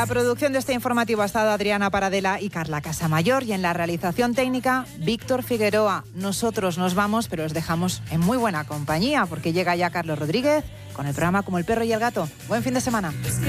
La producción de este informativo ha estado Adriana Paradela y Carla Casamayor, y en la realización técnica Víctor Figueroa. Nosotros nos vamos, pero os dejamos en muy buena compañía porque llega ya Carlos Rodríguez con el programa Como el perro y el gato. Buen fin de semana.